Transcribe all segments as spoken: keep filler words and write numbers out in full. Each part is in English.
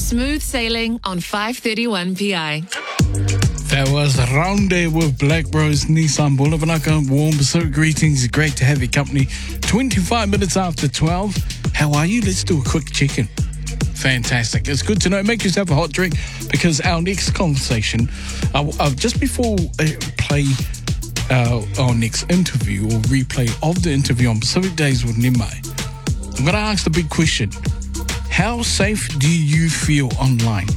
Smooth sailing on five thirty-one P I. That was Raunde with Black Bros Nissan Bulavanaka. Warm Pacific greetings. Great to have your company. twenty-five minutes after twelve. How are you? Let's do a quick check-in. Fantastic. It's good to know. Make yourself a hot drink because our next conversation, uh, uh, just before I play uh, our next interview or replay of the interview on Pacific Days with Nimai, I'm going to ask the big question. How safe do you feel online?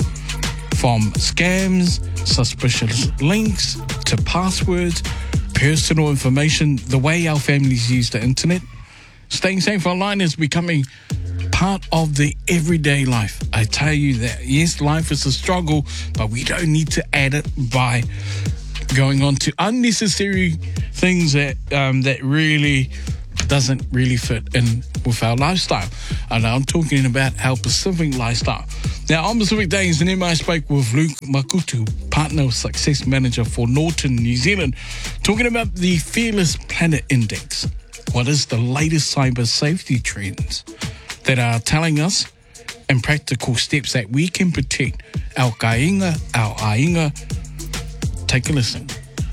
From scams, suspicious links, to passwords, personal information, the way our families use the internet. Staying safe online is becoming part of the everyday life. I tell you that, yes, life is a struggle, but we don't need to add it by going on to unnecessary things that um, that really doesn't really fit in with our lifestyle. And I'm talking about our Pacific lifestyle. Now, on Pacific Days, the I spoke with Luke Makutu, Partner Success Manager for Norton, New Zealand, talking about the Fearless Planet Index. What is the latest cyber safety trends that are telling us and practical steps that we can protect our kainga, our ainga? Take a listen.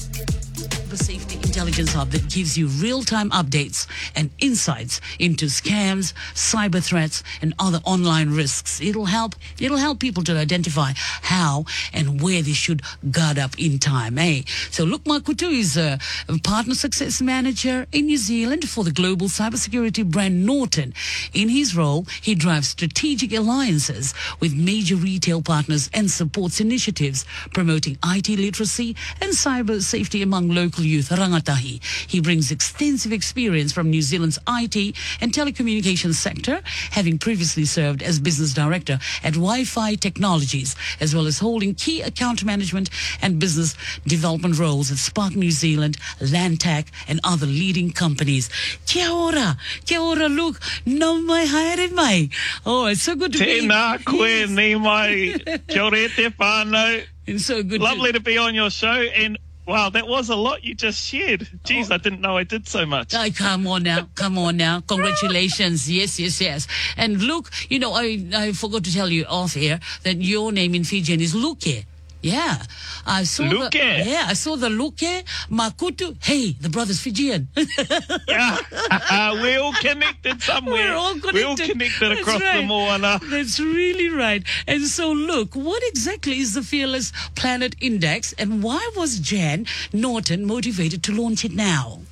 The Safety Intelligence Hub that gives you real-time updates and insights into scams, cyber threats, and other online risks. It'll help. It'll help people to identify how and where they should guard up in time. Eh? So, Luke Makutu is a, a partner success manager in New Zealand for the global cybersecurity brand Norton. In his role, he drives strategic alliances with major retail partners and supports initiatives promoting I T literacy and cyber safety among local youth. Rangatahi. He brings extensive experience from New Zealand's I T and telecommunications sector, having previously served as business director at Wi-Fi Technologies, as well as holding key account management and business development roles at Spark New Zealand, Landtac, and other leading companies. Kia ora, kia ora, Luke. No mai haere mai. Oh, it's so good to be. Tēnā koe ni mai. Kia ora te whānau. It's so good. Lovely to... to be on your show. And wow, that was a lot you just shared. Jeez, oh. I didn't know I did so much. Oh, come on now. Come on now. Congratulations. Yes, yes, yes. And Luke, you know, I, I forgot to tell you off here that your name in Fijian is Luke. Yeah. I saw Luke. The, yeah, I saw the Luke Makutu. Hey, the brother's Fijian. Yeah. Uh, we're all connected somewhere. We're all connected. We're all connected That's across right. the moana. That's really right. And so, look, what exactly is the Fearless Planet Index, and why was Jan Norton motivated to launch it now?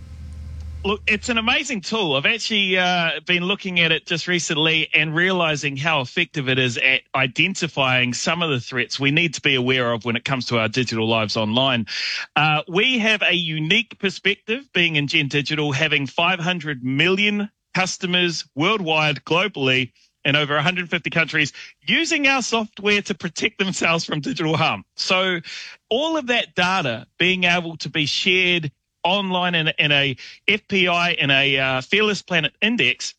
Look, it's an amazing tool. I've actually uh, been looking at it just recently and realizing how effective it is at identifying some of the threats we need to be aware of when it comes to our digital lives online. Uh, we have a unique perspective being in Gen Digital, having five hundred million customers worldwide, globally, in over one hundred fifty countries, using our software to protect themselves from digital harm. So all of that data being able to be shared online in a, in a F P I, in a uh, Fearless Planet Index,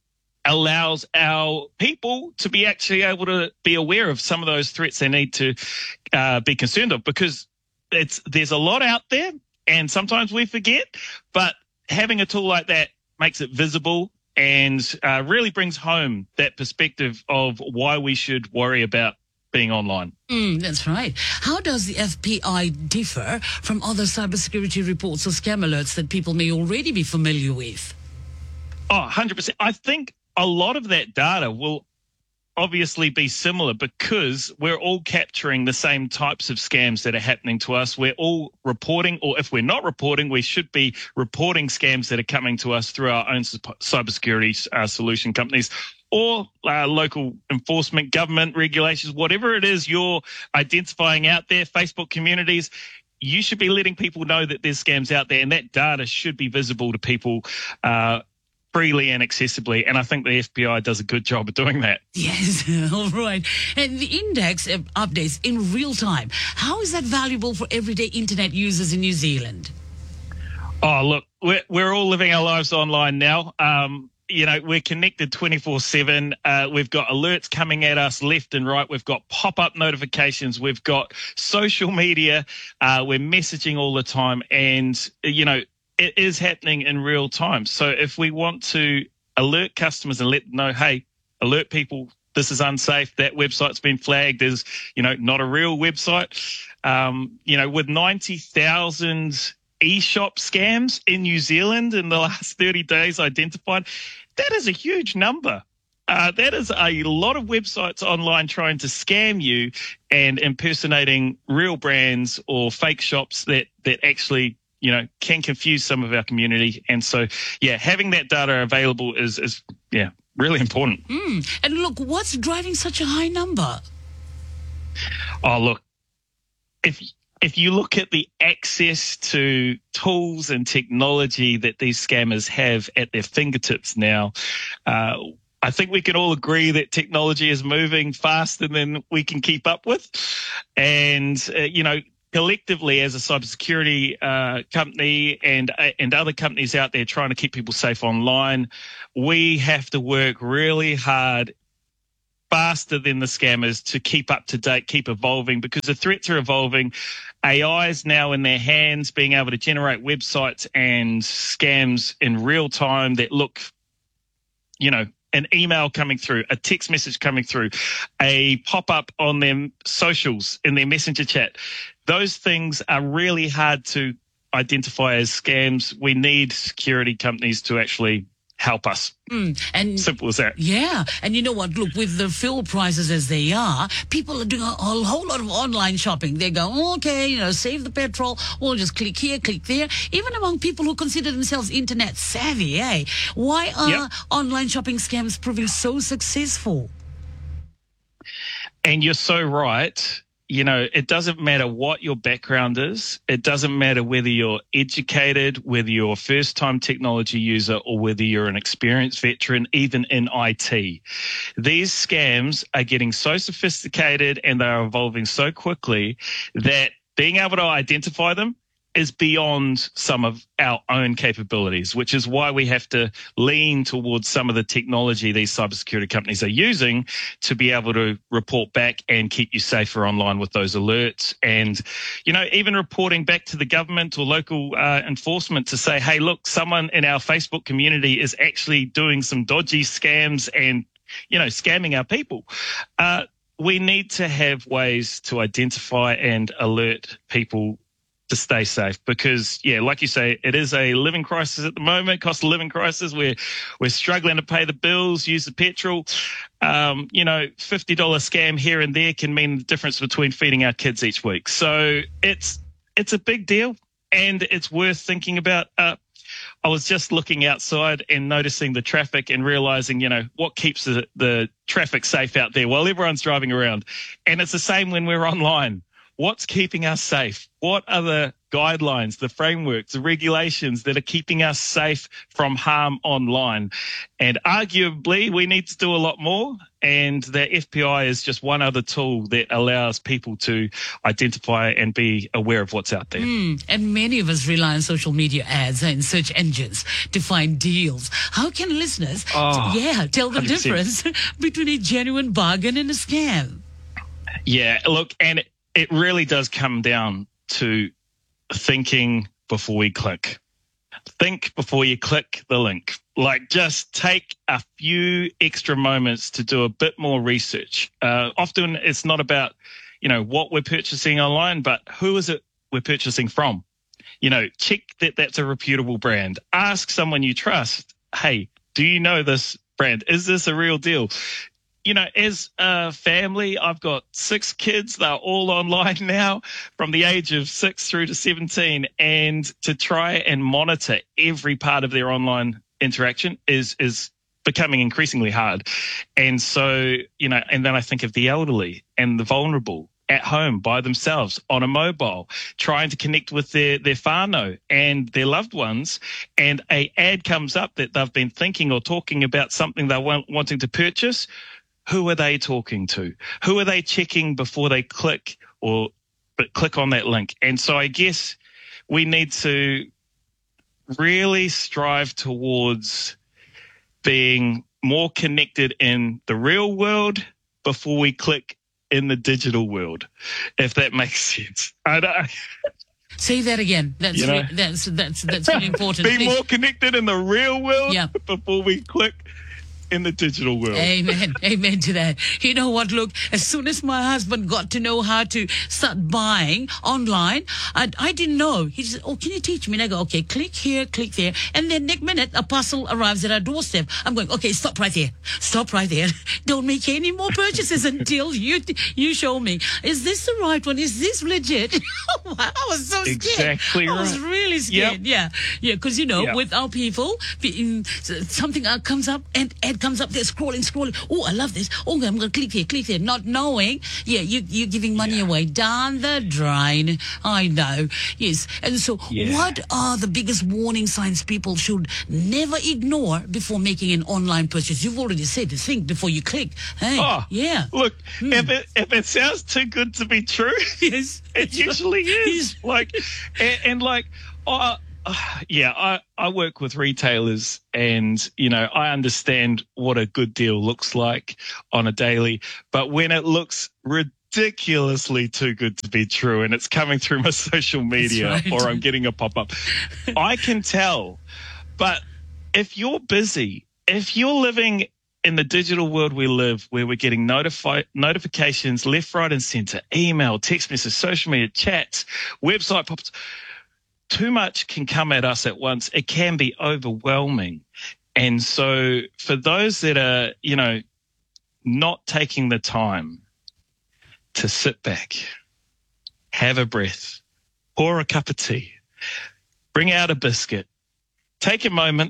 allows our people to be actually able to be aware of some of those threats they need to uh, be concerned of, because it's there's a lot out there and sometimes we forget, but having a tool like that makes it visible and uh, really brings home that perspective of why we should worry about being online. Mm, that's right. How does the F P I differ from other cybersecurity reports or scam alerts that people may already be familiar with? Oh, one hundred percent. I think a lot of that data will obviously be similar because we're all capturing the same types of scams that are happening to us. We're all reporting, or if we're not reporting, we should be reporting scams that are coming to us through our own cybersecurity uh, solution companies, or uh, local enforcement, government regulations, whatever it is you're identifying out there, Facebook communities. You should be letting people know that there's scams out there, and that data should be visible to people uh, freely and accessibly. And I think the F B I does a good job of doing that. Yes, all right. And the index updates in real time. How is that valuable for everyday internet users in New Zealand? Oh, look, we're, we're all living our lives online now. Um, You know, we're connected twenty-four seven. Uh, we've got alerts coming at us left and right. We've got pop-up notifications. We've got social media. Uh, we're messaging all the time. And, you know, it is happening in real time. So if we want to alert customers and let them know, hey, alert people this is unsafe. That website's been flagged as, you know, not a real website. Um, you know, with ninety thousand e-shop scams in New Zealand in the last thirty days identified, that is a huge number. Uh, that is a lot of websites online trying to scam you and impersonating real brands or fake shops that, that actually, you know, can confuse some of our community. And so, yeah, having that data available is, is yeah, really important. Mm. And look, what's driving such a high number? Oh, look, if if you look at the access to tools and technology that these scammers have at their fingertips now, uh, I think we can all agree that technology is moving faster than we can keep up with. And, uh, you know, collectively as a cybersecurity uh, company and uh, and other companies out there trying to keep people safe online, we have to work really hard, faster than the scammers, to keep up to date, keep evolving, because the threats are evolving. A I is now in their hands, being able to generate websites and scams in real time that look, you know, an email coming through, a text message coming through, a pop-up on their socials in their messenger chat. Those things are really hard to identify as scams. We need security companies to actually help us. Mm, and simple as that. Yeah. And you know what? Look, with the fuel prices as they are, people are doing a, a whole lot of online shopping. They go, oh, okay, you know, save the petrol. We'll just click here, click there. Even among people who consider themselves internet savvy, eh? Why are yep. online shopping scams proving so successful? And you're so right. You know, it doesn't matter what your background is. It doesn't matter whether you're educated, whether you're a first-time technology user, or whether you're an experienced veteran, even in I T. These scams are getting so sophisticated and they are evolving so quickly that being able to identify them is beyond some of our own capabilities, which is why we have to lean towards some of the technology these cybersecurity companies are using to be able to report back and keep you safer online with those alerts. And, you know, even reporting back to the government or local uh, enforcement to say, hey, look, someone in our Facebook community is actually doing some dodgy scams and, you know, scamming our people. Uh, we need to have ways to identify and alert people to stay safe, because, yeah, like you say, it is a living crisis at the moment, cost of living crisis. We're, we're struggling to pay the bills, use the petrol. Um, you know, fifty dollars scam here and there can mean the difference between feeding our kids each week. So it's, it's a big deal, and it's worth thinking about. Uh, I was just looking outside and noticing the traffic and realizing, you know, what keeps the, the traffic safe out there while everyone's driving around. And it's the same when we're online. What's keeping us safe? What are the guidelines, the frameworks, the regulations that are keeping us safe from harm online? And arguably, we need to do a lot more. And the F B I is just one other tool that allows people to identify and be aware of what's out there. Mm, and many of us rely on social media ads and search engines to find deals. How can listeners, oh, yeah, tell the one hundred percent difference between a genuine bargain and a scam? Yeah, look, and it, It really does come down to thinking before we click. Think before you click the link. Like, just take a few extra moments to do a bit more research. Uh, often it's not about, you know, what we're purchasing online, but who is it we're purchasing from? You know, check that that's a reputable brand. Ask someone you trust, hey, do you know this brand? Is this a real deal? You know, as a family, I've got six kids. They're all online now from the age of six through to seventeen. And to try and monitor every part of their online interaction is, is becoming increasingly hard. And so, you know, and then I think of the elderly and the vulnerable at home by themselves on a mobile, trying to connect with their, their whānau and their loved ones. And a ad comes up that they've been thinking or talking about something they're want, wanting to purchase. Who are they talking to? Who are they checking before they click or but click on that link? And so I guess we need to really strive towards being more connected in the real world before we click in the digital world, if that makes sense. I don't. Say that again. That's You know? re- that's that's that's really important. Be Please. more connected in the real world Yeah. before we click in the digital world. Amen. Amen to that. You know what? Look, as soon as my husband got to know how to start buying online, I, I didn't know. He said, oh, can you teach me? And I go, okay, click here, click there. And then next minute, a parcel arrives at our doorstep. I'm going, okay, stop right there. Stop right there. Don't make any more purchases until you you show me. Is this the right one? Is this legit? I was so scared. Exactly I was right. really scared. Yep. Yeah. Yeah, because, you know, Yep. with our people, something uh, comes up and ad comes up, they're scrolling, scrolling. Oh, I love this. Oh, I'm going to click here, click here. Not knowing, yeah, you, you're giving money Yeah. away down the drain. I know. Yes. And so Yeah. what are the biggest warning signs people should never ignore before making an online purchase? You've already said to think before you click. Hey, Oh, yeah. Look, if it if it sounds too good to be true, Yes. it usually is. Like, and, and like, uh, uh, yeah, I, I work with retailers, and you know, I understand what a good deal looks like on a daily, but when it looks ridiculously too good to be true, and it's coming through my social media, right. or I'm getting a pop up, I can tell. But if you're busy, if you're living in the digital world we live, where we're getting notifi- notifications left, right, and center, email, text message, social media, chats, website pops, too much can come at us at once. It can be overwhelming. And so for those that are, you know, not taking the time to sit back, have a breath, pour a cup of tea, bring out a biscuit, take a moment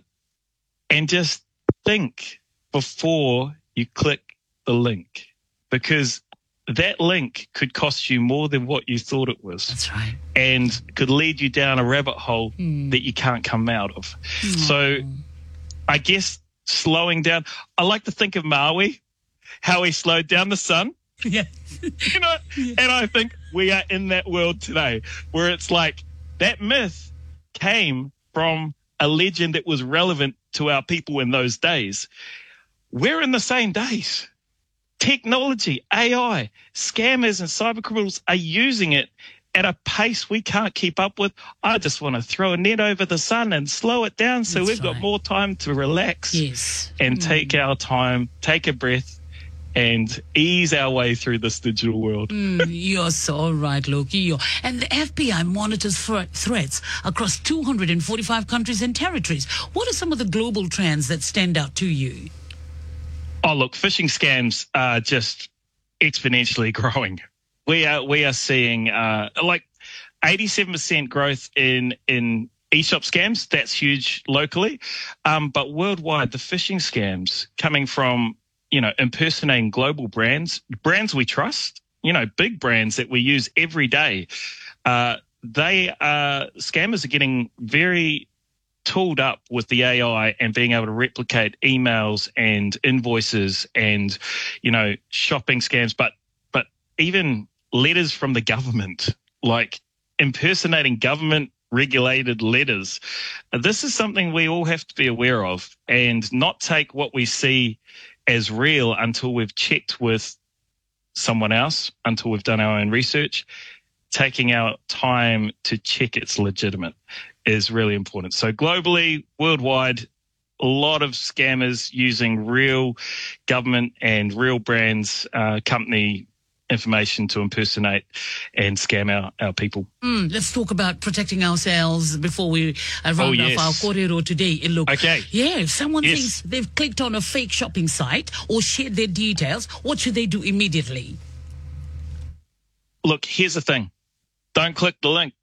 and just think before you click the link, because that link could cost you more than what you thought it was. That's right. And could lead you down a rabbit hole Mm. that you can't come out of. Mm. So I guess slowing down, I like to think of Maui, how he slowed down the sun, Yeah. you know, and I think we are in that world today where it's like that myth came from a legend that was relevant to our people in those days. We're in the same days. Technology, A I, scammers and cyber criminals are using it at a pace we can't keep up with. I just want to throw a net over the sun and slow it down so That's we've got right. more time to relax Yes. and take our time, take a breath, and ease our way through this digital world. Mm, you're so right, Loki. You're, and the F B I monitors thre- threats across two hundred forty-five countries and territories. What are some of the global trends that stand out to you? Oh, look, phishing scams are just exponentially growing. We are we are seeing uh, like eighty-seven percent growth in in e-shop scams. That's huge locally, um, but worldwide, the phishing scams coming from, you know, impersonating global brands, brands we trust, you know, big brands that we use every day. Uh, they are scammers are getting very tooled up with the A I and being able to replicate emails and invoices and, you know, shopping scams, but but even letters from the government, like impersonating government regulated letters. This is something we all have to be aware of and not take what we see as real until we've checked with someone else, until we've done our own research. Taking our time to check it's legitimate is really important. So globally, worldwide, a lot of scammers using real government and real brands, uh, company information to impersonate and scam our, our people. Mm, let's talk about protecting ourselves before we uh, round Oh, off yes. our Korero today. And look, Okay. yeah, if someone Yes. thinks they've clicked on a fake shopping site or shared their details, what should they do immediately? Look, here's the thing. Don't click the link.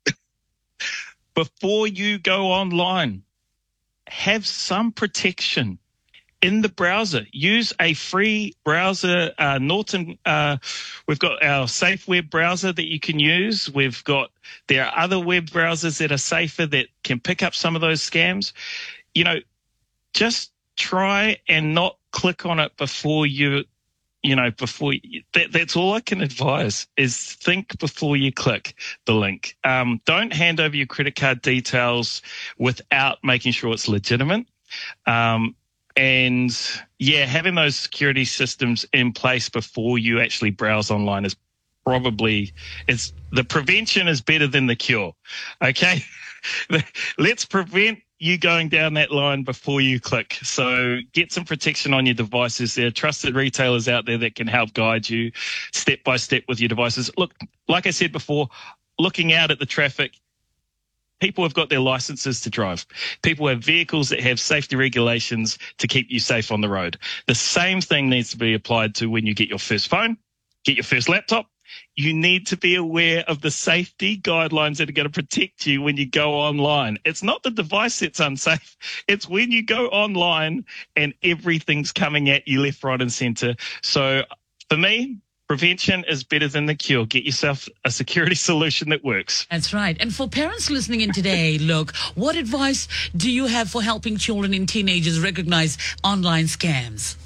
Before you go online, have some protection in the browser. Use a free browser. Uh, Norton, uh, we've got our safe web browser that you can use. We've got, there are other web browsers that are safer that can pick up some of those scams. You know, just try and not click on it before you, you know, before you, that, that's all I can advise is think before you click the link. Um, don't hand over your credit card details without making sure it's legitimate. Um, and yeah, having those security systems in place before you actually browse online is probably, it's the prevention is better than the cure. Okay. Let's prevent you going down that line before you click. So get some protection on your devices. There are trusted retailers out there that can help guide you step by step with your devices. Look, like I said before, looking out at the traffic, people have got their licenses to drive. People have vehicles that have safety regulations to keep you safe on the road. The same thing needs to be applied to when you get your first phone, get your first laptop. You need to be aware of the safety guidelines that are going to protect you when you go online. It's not the device that's unsafe. It's when you go online and everything's coming at you left, right, and center. So for me, prevention is better than the cure. Get yourself a security solution that works. That's right. And for parents listening in today, look, what advice do you have for helping children and teenagers recognize online scams?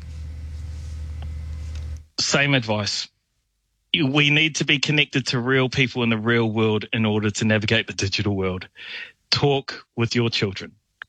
Same advice. We need to be connected to real people in the real world in order to navigate the digital world. Talk with your children.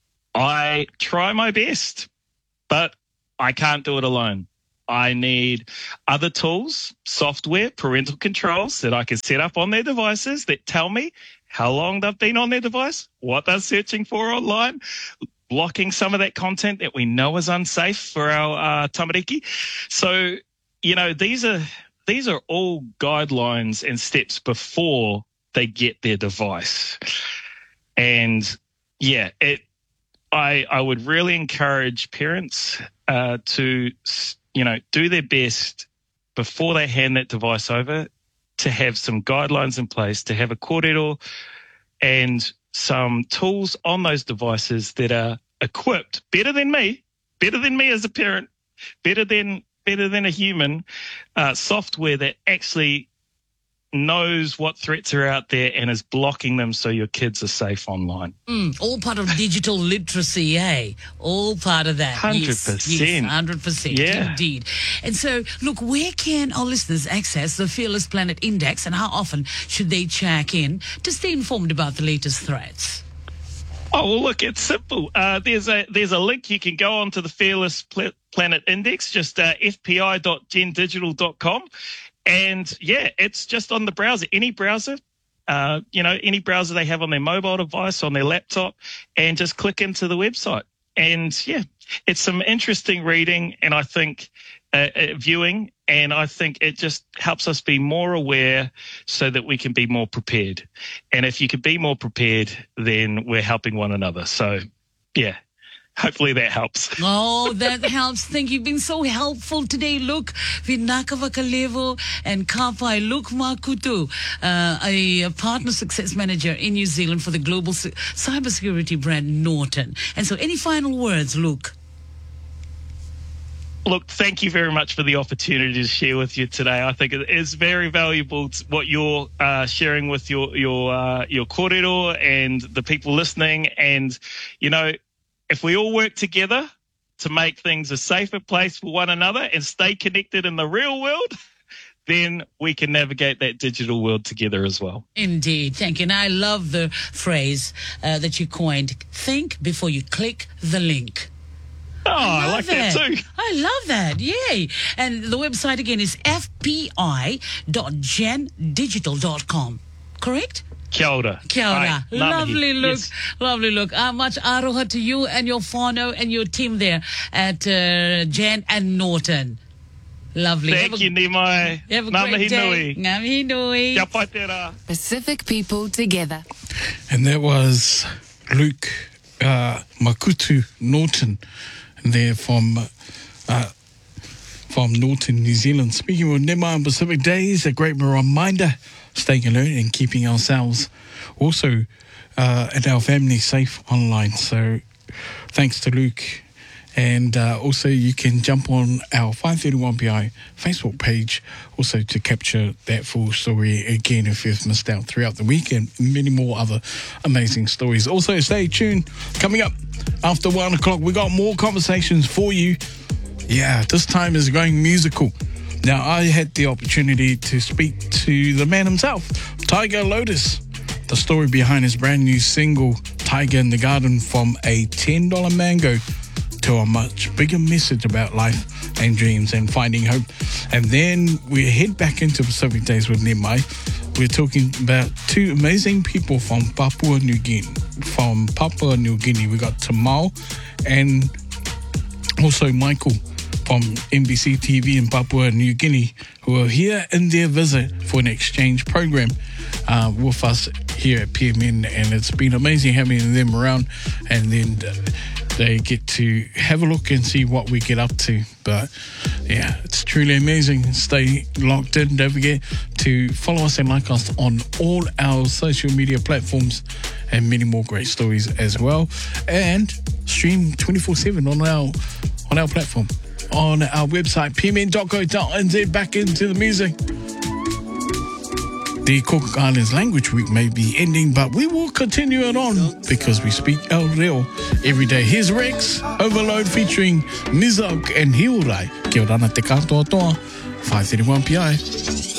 I try my best, but I can't do it alone. I need other tools, software, parental controls that I can set up on their devices that tell me how long they've been on their device, what they're searching for online, blocking some of that content that we know is unsafe for our uh, tamariki. So, you know, these are... These are all guidelines and steps before they get their device. And yeah, it, I, I would really encourage parents uh, to, you know, do their best before they hand that device over to have some guidelines in place, to have a kōrero and some tools on those devices that are equipped better than me, better than me as a parent, better than better than a human, uh, software that actually knows what threats are out there and is blocking them so your kids are safe online. Mm, all part of digital literacy, eh? All part of that. one hundred percent. Yes, yes, one hundred percent. Yeah. Indeed. And so, look, where can our listeners access the Fearless Planet Index, and how often should they check in to stay informed about the latest threats? Oh, well, look, it's simple. Uh, there's a there's a link. You can go on to the Fearless Pl- Planet Index, just uh, f p i dot gen digital dot com. And, yeah, it's just on the browser, any browser, uh, you know, any browser they have on their mobile device, on their laptop, and just click into the website. And, yeah, it's some interesting reading and I think uh, uh, viewing, and I think it just helps us be more aware so that we can be more prepared. And if you can be more prepared, then we're helping one another. So, yeah. Hopefully that helps. Oh, that helps. Thank you. You've been so helpful today. Look, Vinaka Vakalevo and Kapai Luke Makutu, uh, a, a partner success manager in New Zealand for the global c- cybersecurity brand Norton. And so any final words, Luke? Look, thank you very much for the opportunity to share with you today. I think it is very valuable to what you're uh, sharing with your your uh, your kōrero and the people listening. And, you know, if we all work together to make things a safer place for one another and stay connected in the real world, then we can navigate that digital world together as well. Indeed. Thank you. And I love the phrase uh, that you coined, think before you click the link. Oh, I, I like that. that too. I love that. Yay. And the website again is f p i dot gen digital dot com. Correct? Kia ora. Kia ora. Ai, Lovely namahi. look. Yes. Lovely look. Uh, much aroha to you and your whānau and your team there at uh, Jan and Norton. Lovely. Thank have you, a, Nimai. Have a Ngā great mihi day. nui. Ngā mihi nui. Kia pai te rā. Pacific people together. And that was Luke uh, Makutu Norton, there from uh, from Norton, New Zealand. Speaking of Nema on Pacific Days, a great reminder, staying alert and keeping ourselves also uh, and our family safe online. So thanks to Luke. And uh, also you can jump on our five thirty-one P I Facebook page also to capture that full story again if you've missed out throughout the week, and many more other amazing stories. Also stay tuned. Coming up after one o'clock, we got more conversations for you. Yeah, this time is going musical. Now, I had the opportunity to speak to the man himself, Tiger Lotus. The story behind his brand new single, Tiger in the Garden, from a ten dollar mango to a much bigger message about life and dreams and finding hope. And then we head back into Pacific Days with Nimai we're talking about two amazing people from Papua New Guinea. From Papua New Guinea, we got Tamau and also Michael from N B C T V in Papua New Guinea, who are here in their visit for an exchange program uh, with us here at P M N, and it's been amazing having them around, and then uh, they get to have a look and see what we get up to. But yeah, it's truly amazing. Stay locked in. Don't forget to follow us and like us on all our social media platforms, and many more great stories as well. And stream twenty-four seven on our on our platform, on our website, p m n dot co dot n z. Back into the music. The Cook Islands Language Week may be ending, but we will continue it on because we speak El Reo every day. Here's Rex Overload featuring Mizok and Hiurai. Kia ora na te katoa toa, five thirty-one P I.